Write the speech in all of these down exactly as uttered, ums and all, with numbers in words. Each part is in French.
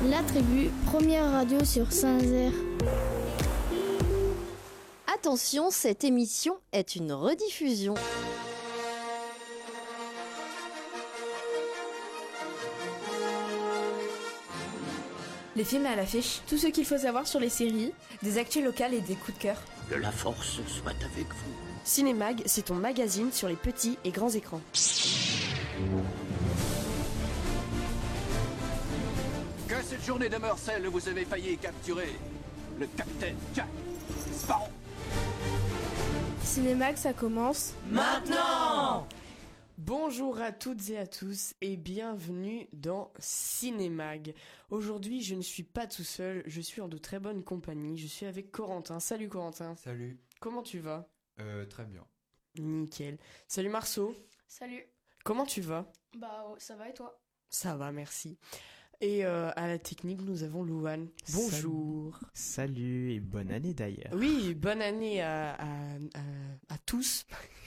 La Tribu, première radio sur Saint-Nazaire. Attention, cette émission est une rediffusion. Les films à l'affiche, tout ce qu'il faut savoir sur les séries, des actus locales et des coups de cœur. Que la force soit avec vous. Cinémag, c'est ton magazine sur les petits et grands écrans. Que cette journée demeure celle où vous avez failli capturer le capitaine Jack Sparrow. Cinémag, ça commence maintenant. Bonjour à toutes et à tous et bienvenue dans Cinémag. Aujourd'hui, je ne suis pas tout seul, je suis en de très bonne compagnie. Je suis avec Corentin. Salut Corentin. Salut. Comment tu vas ? Euh, très bien. Nickel. Salut Marceau. Salut. Comment tu vas ? Bah ça va et toi ? Ça va, merci. Et euh, à la technique, nous avons Louane. Bonjour. Salut. Salut et bonne année d'ailleurs. Oui, bonne année à, à, à, à tous.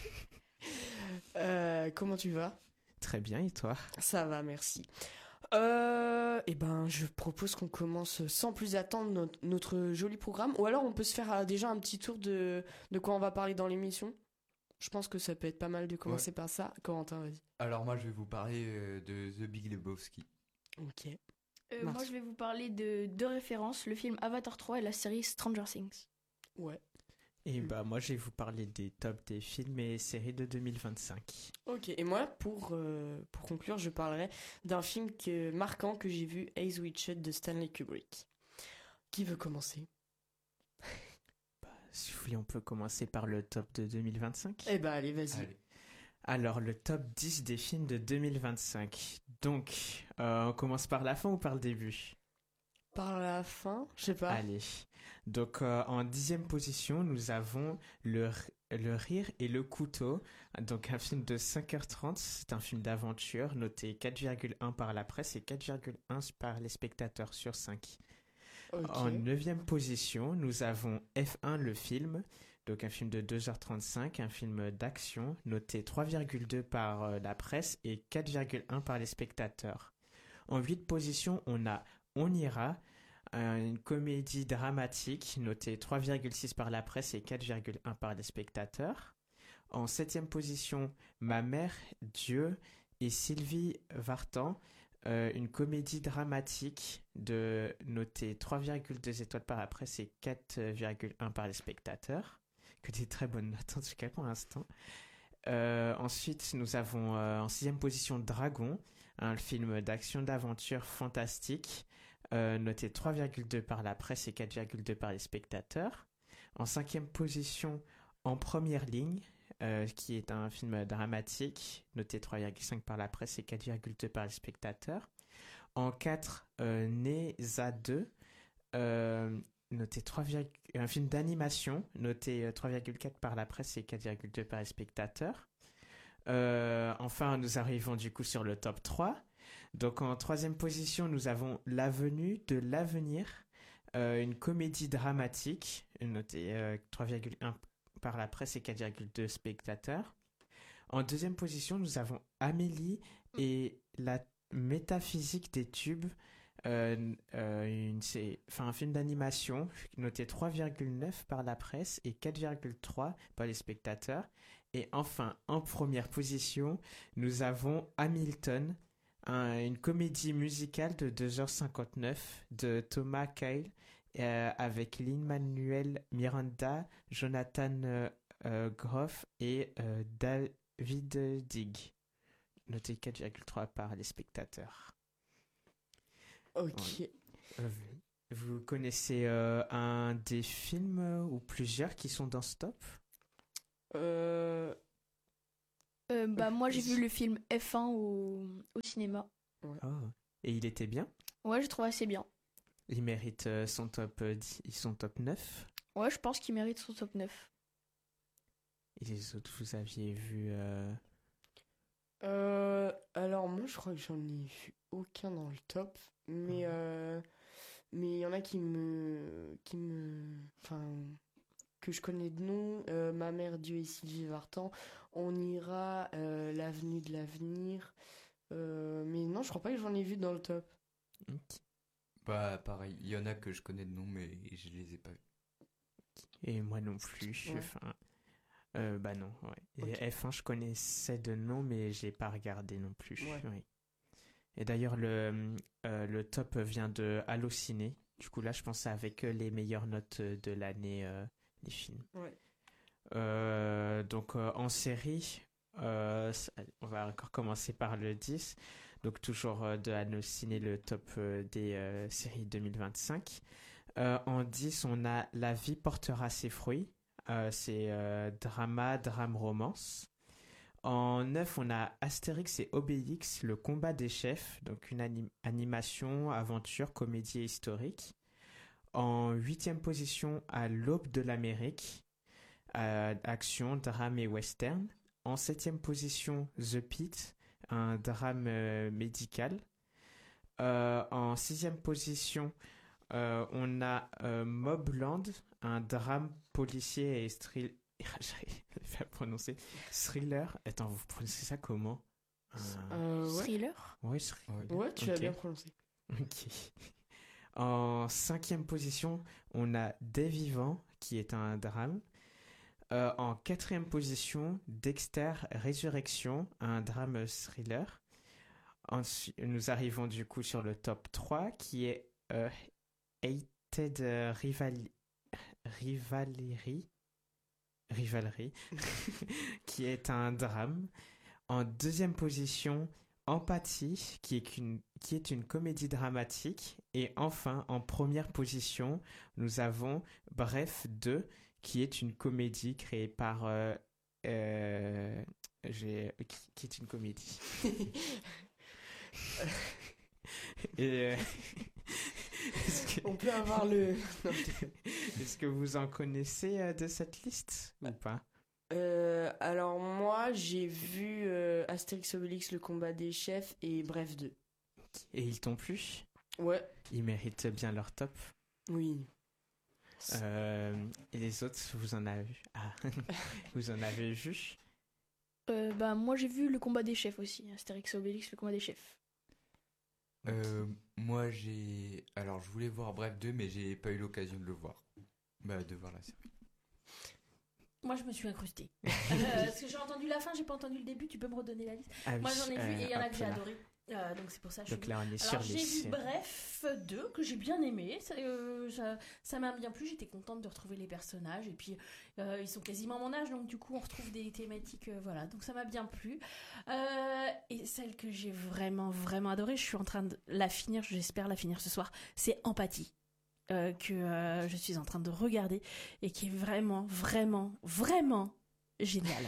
euh, comment tu vas ? Très bien, et toi ? Ça va, merci. Euh, et ben, je propose qu'on commence sans plus attendre notre, notre joli programme. Ou alors, on peut se faire euh, déjà un petit tour de, de quoi on va parler dans l'émission. Je pense que ça peut être pas mal de commencer ouais. par ça. Corentin, vas-y. Alors moi, je vais vous parler euh, de The Big Lebowski. Ok. Euh, moi, je vais vous parler de deux références, le film Avatar trois et la série Stranger Things. Ouais. Et bah moi, je vais vous parler des tops des films et séries de deux mille vingt-cinq. Ok, et moi, pour, euh, pour conclure, je parlerai d'un film que, marquant que j'ai vu, Eyes Wide Shut de Stanley Kubrick. Qui veut commencer ? Bah, si vous voulez, on peut commencer par le top de deux mille vingt-cinq. Eh bah allez, vas-y. Allez. Alors, le top dix des films de deux mille vingt-cinq. Donc, euh, on commence par la fin ou par le début ? Par la fin, je sais pas. Allez. Donc, euh, en dixième position, nous avons le, le Rire et le Couteau. Donc, un film de cinq heures trente. C'est un film d'aventure, noté quatre virgule un par la presse et quatre virgule un par les spectateurs sur cinq. Okay. En neuvième position, nous avons F un, le film. Donc, un film de deux heures trente-cinq, un film d'action, noté trois virgule deux par euh, la presse et quatre virgule un par les spectateurs. En huitième position, on a On ira, euh, une comédie dramatique, notée trois virgule six par la presse et quatre virgule un par les spectateurs. En septième position, Ma mère, Dieu et Sylvie Vartan, euh, une comédie dramatique de notée trois virgule deux étoiles par la presse et quatre virgule un par les spectateurs. Que des très bonnes notes en tout cas pour l'instant. Euh, ensuite, nous avons euh, en sixième position Dragon, un film d'action d'aventure fantastique, euh, noté trois virgule deux par la presse et quatre virgule deux par les spectateurs. En cinquième position, En première ligne, euh, qui est un film dramatique, noté trois virgule cinq par la presse et quatre virgule deux par les spectateurs. En quatre, euh, Neza deux, euh, noté trois, un film d'animation, noté trois virgule quatre par la presse et quatre virgule deux par les spectateurs. Euh, enfin, nous arrivons du coup sur le top trois. Donc en troisième position, nous avons La venue de l'avenir, euh, une comédie dramatique, notée euh, trois virgule un par la presse et quatre virgule deux spectateurs. En deuxième position, nous avons Amélie et la métaphysique des tubes, Euh, euh, une, c'est, enfin, un film d'animation noté trois virgule neuf par la presse et quatre virgule trois par les spectateurs. Et enfin, en première position, nous avons Hamilton, un, une comédie musicale de deux heures cinquante-neuf de Thomas Cale euh, avec Lin-Manuel Miranda, Jonathan euh, euh, Groff et euh, David Digg, noté quatre virgule trois par les spectateurs. Ok. Euh, vous connaissez euh, un des films euh, ou plusieurs qui sont dans ce top ? Euh... Euh, bah moi j'ai vu le film F un au, au cinéma. Ouais. Oh. Et il était bien ? Ouais, je trouve assez bien. Il mérite euh, son top euh, dix, ils sont top neuf ? Ouais, je pense qu'il mérite son top neuf. Et les autres, vous aviez vu euh... Euh, alors moi je crois que j'en ai vu aucun dans le top, mais euh, mais il y en a qui me qui me enfin que je connais de nom, euh, Ma mère, Dieu et Sylvie Vartan, On ira, euh, L'avenue de l'avenir, euh, mais non je crois pas que j'en ai vu dans le top. Okay. Bah, pareil, il y en a que je connais de nom, mais je les ai pas vus. Et moi non plus. Ouais. Enfin, euh, bah non, ouais. Et Ok. F un, je connaissais de nom, mais je l'ai pas regardé non plus. Ouais. Oui. Et d'ailleurs, le, euh, le top vient de Allociné. Du coup, là, je pense avec les meilleures notes de l'année euh, des films. Ouais. Euh, donc, euh, en série, euh, ça- on va encore commencer par le dix. Donc, toujours euh, de Allociné, le top euh, des euh, séries deux mille vingt-cinq. Euh, en dix, on a La vie portera ses fruits. Euh, c'est euh, drama, drame, romance. En neuf, on a Astérix et Obélix, le combat des chefs, donc une anim- animation, aventure, comédie et historique. En huitième position, à l'aube de l'Amérique, euh, action, drame et western. En septième position, The Pit, un drame euh, médical. Euh, en sixième position, euh, on a euh, Mobland, un drame policier et thriller. J'arrive pas à prononcer. Thriller. Attends, vous prononcez ça comment? Un- Euh, ouais. Thriller. Ouais, thr- Ouais. Ouais, tu l'as Ok. bien prononcé. Ok. En cinquième position, on a Des Vivants, qui est un drame. Euh, en quatrième position, Dexter Résurrection, un drame thriller. Ensuite, nous arrivons du coup sur le top trois, qui est euh, Hated euh, Rival... Rivalry. Rivalry, qui est un drame. En deuxième position, Empathie, qui est, une, qui est une comédie dramatique. Et enfin, en première position, nous avons Bref deux, qui est une comédie créée par... Euh, euh, j'ai, qui, qui est une comédie. Et... euh, est-ce que... On peut avoir le... Est-ce que vous en connaissez euh, de cette liste ou pas? Euh, alors moi, j'ai vu euh, Astérix Obélix, le combat des chefs et Bref deux. Et ils t'ont plu? Ouais, Ils méritent bien leur top. oui. Euh, et les autres, vous en avez vu? Ah, vous en avez vu? Euh, bah, moi, j'ai vu le combat des chefs aussi. Astérix et Obélix, le combat des chefs. Euh, moi, j'ai... Alors, je voulais voir Bref deux, mais j'ai pas eu l'occasion de le voir. Bah, de voir la série. Moi, je me suis incrustée. Euh, parce que j'ai entendu la fin, j'ai pas entendu le début. Tu peux me redonner la liste? Ah Moi, oui, j'en ai vu euh, et il y en a hop que j'ai là. adoré. Euh, donc c'est pour ça que je Donc suis... là, on est Alors sur les j'ai vu séries. Bref deux que j'ai bien aimé, ça, euh, ça, ça m'a bien plu, j'étais contente de retrouver les personnages et puis euh, ils sont quasiment mon âge donc du coup on retrouve des thématiques, euh, voilà, donc ça m'a bien plu. Euh, et celle que j'ai vraiment vraiment adorée, je suis en train de la finir, j'espère la finir ce soir, c'est Empathie. Euh, que euh, je suis en train de regarder et qui est vraiment vraiment vraiment génial.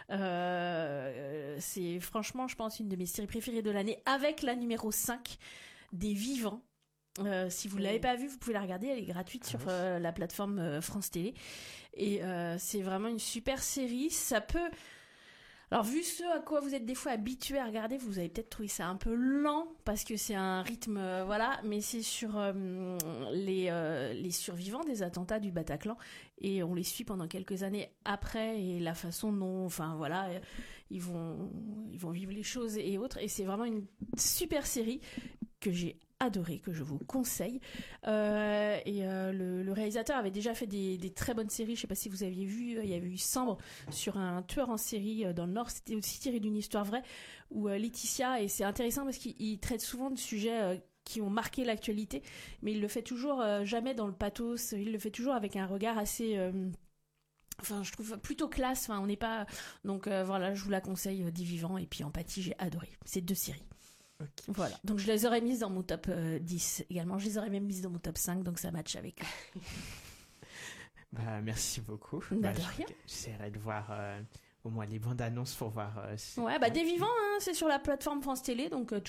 Euh, c'est franchement, je pense, une de mes séries préférées de l'année, avec la numéro cinq des Vivants. Euh, si vous ne l'avez pas vue, vous pouvez la regarder, elle est gratuite Ah sur oui. euh, la plateforme euh, France Télé. Et euh, c'est vraiment une super série. Ça peut... Alors, vu ce à quoi vous êtes des fois habitués à regarder, vous avez peut-être trouvé ça un peu lent, parce que c'est un rythme, euh, voilà, mais c'est sur euh, les, euh, les survivants des attentats du Bataclan, et on les suit pendant quelques années après, et la façon dont, enfin voilà, euh, ils vont, ils vont vivre les choses et autres, et c'est vraiment une super série que j'ai adoré, que je vous conseille. Euh, et euh, le, le réalisateur avait déjà fait des, des très bonnes séries. Je sais pas si vous aviez vu, il y avait eu Sambre sur un tueur en série euh, dans le Nord. C'était aussi tiré d'une histoire vraie, où euh, Laetitia, et c'est intéressant parce qu'il il traite souvent de sujets euh, qui ont marqué l'actualité, mais il le fait toujours euh, jamais dans le pathos. Il le fait toujours avec un regard assez... Euh, Enfin, je trouve plutôt classe. Enfin, on n'est pas. Donc euh, voilà, je vous la conseille, euh, Des Vivants et puis Empathie, j'ai adoré ces deux séries. Ok. Voilà. Donc je les aurais mises dans mon top euh, dix également. Je les aurais même mises dans mon top cinq, donc ça match avec eux. Bah, merci beaucoup. Bah, Bah, de je- rien. J'essaierai de voir euh, au moins les bandes annonces pour voir. euh, si- Ouais, bah Des Vivants, hein, c'est sur la plateforme France Télé, donc euh,